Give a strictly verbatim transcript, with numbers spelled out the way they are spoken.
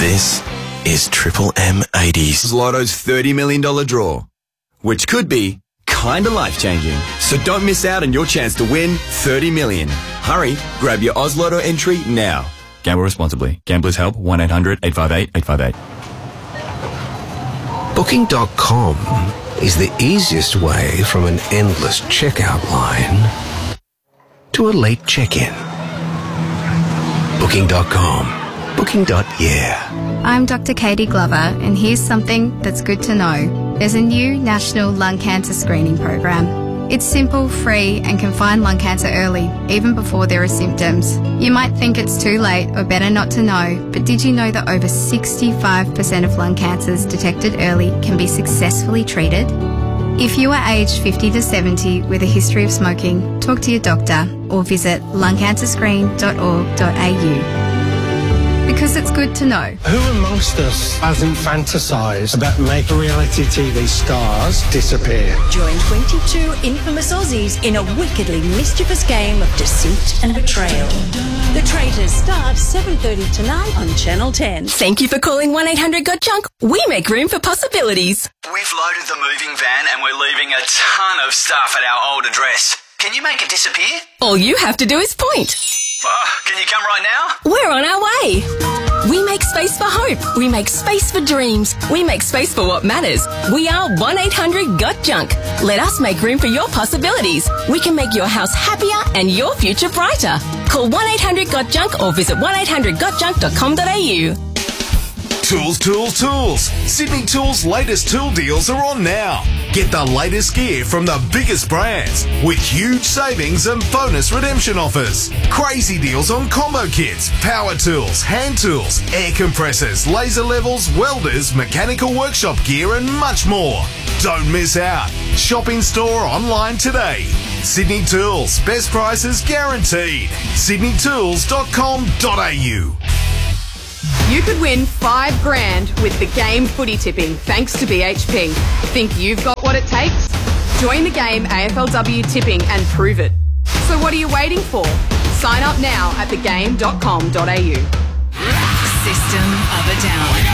This is Triple M eighties. Lotto's thirty million dollars draw, which could be kinda life-changing. So don't miss out on your chance to win thirty million dollars. Hurry, grab your Oz Lotto entry now. Gamble responsibly. Gamblers Help, one eight hundred eight five eight eight five eight. Booking dot com is the easiest way from an endless checkout line to a late check-in. Booking dot com. Booking. Yeah. I'm Doctor Katie Glover, and here's something that's good to know. There's a new national lung cancer screening program. It's simple, free, and can find lung cancer early, even before there are symptoms. You might think it's too late or better not to know, but did you know that over sixty-five percent of lung cancers detected early can be successfully treated? If you are aged fifty to seventy with a history of smoking, talk to your doctor or visit lung cancer screen dot org dot a u. Because it's good to know. Who amongst us hasn't fantasised about making reality T V stars disappear? Join twenty-two infamous Aussies in a wickedly mischievous game of deceit and betrayal. The Traitors starts seven thirty tonight on Channel ten. Thank you for calling one eight hundred got junk. We make room for possibilities. We've loaded the moving van and we're leaving a ton of stuff at our old address. Can you make it disappear? All you have to do is point. Oh, can you come right now? We're on our way. We make space for hope. We make space for dreams. We make space for what matters. We are one eight hundred got junk. Let us make room for your possibilities. We can make your house happier and your future brighter. Call one eight hundred got junk or visit one eight hundred got junk dot com dot a u. Tools, tools, tools. Sydney Tools' latest tool deals are on now. Get the latest gear from the biggest brands with huge savings and bonus redemption offers. Crazy deals on combo kits, power tools, hand tools, air compressors, laser levels, welders, mechanical workshop gear and much more. Don't miss out. Shop in store or online today. Sydney Tools, best prices guaranteed. sydney tools dot com dot a u. You could win five grand with the game footy tipping thanks to B H P. Think you've got what it takes? Join the game A F L W tipping and prove it. So what are you waiting for? Sign up now at the game dot com dot a u. System of a Down.